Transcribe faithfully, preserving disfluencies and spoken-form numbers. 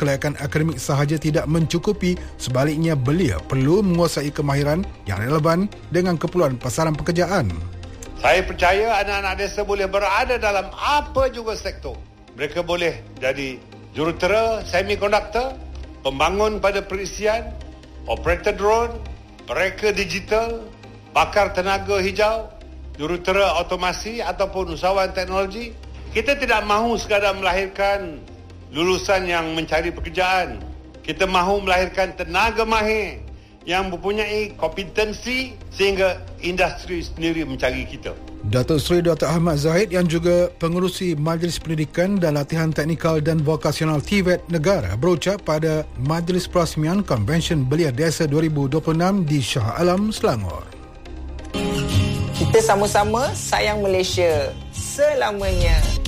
kelayakan akademik sahaja tidak mencukupi, sebaliknya belia perlu menguasai kemahiran yang relevan dengan keperluan pasaran pekerjaan. Saya percaya anak-anak desa boleh berada dalam apa juga sektor. Mereka boleh jadi jurutera semikonduktor, pembangun pada perisian, operator drone, mereka digital, bakar tenaga hijau, jurutera otomasi ataupun usahawan teknologi. Kita tidak mahu sekadar melahirkan lulusan yang mencari pekerjaan. Kita mahu melahirkan tenaga mahir yang mempunyai kompetensi sehingga industri sendiri mencari kita. Datuk Seri Doktor Ahmad Zahid yang juga pengerusi Majlis Pendidikan dan Latihan Teknikal dan Vokasional T V E T Negara berucap pada Majlis Perasmian Konvensyen Belia Desa dua ribu dua puluh enam di Shah Alam, Selangor. Kita sama-sama sayang Malaysia selamanya.